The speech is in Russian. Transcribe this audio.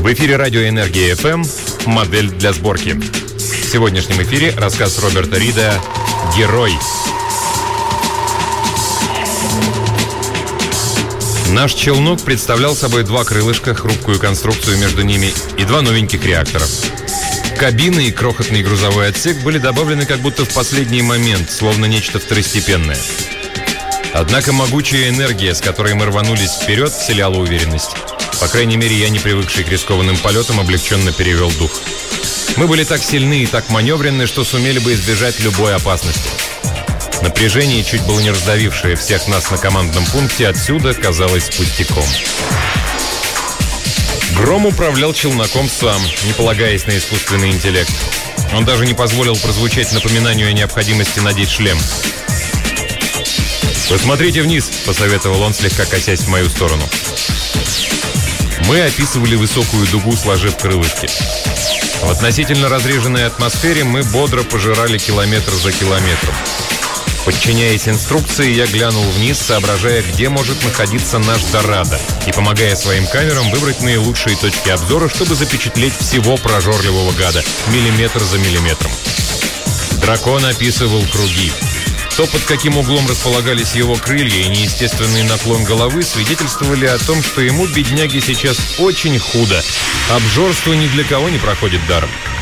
В эфире радио «Энергия ФМ», модель для сборки. В сегодняшнем эфире рассказ Роберта Рида «Герой». Наш челнок представлял собой два крылышка, хрупкую конструкцию между ними и два новеньких реактора. Кабина и крохотный грузовой отсек были добавлены как будто в последний момент, словно нечто второстепенное. Однако могучая энергия, с которой мы рванулись вперед, вселяла уверенность. По крайней мере, я, не привыкший к рискованным полетам, облегченно перевел дух. Мы были так сильны и так маневренны, что сумели бы избежать любой опасности. Напряжение, чуть было не раздавившее всех нас на командном пункте, отсюда казалось пустяком. Гром управлял челноком сам, не полагаясь на искусственный интеллект. Он даже не позволил прозвучать напоминанию о необходимости надеть шлем. «Посмотрите вниз», — посоветовал он, слегка косясь в мою сторону. Мы описывали высокую дугу, сложив крылышки. В относительно разреженной атмосфере мы бодро пожирали километр за километром. Подчиняясь инструкции, я глянул вниз, соображая, где может находиться наш Дорадо, и помогая своим камерам выбрать наилучшие точки обзора, чтобы запечатлеть всего прожорливого гада, миллиметр за миллиметром. Дракон описывал круги. То, под каким углом располагались его крылья, и неестественный наклон головы свидетельствовали о том, что ему, бедняге, сейчас очень худо. Обжорство ни для кого не проходит даром.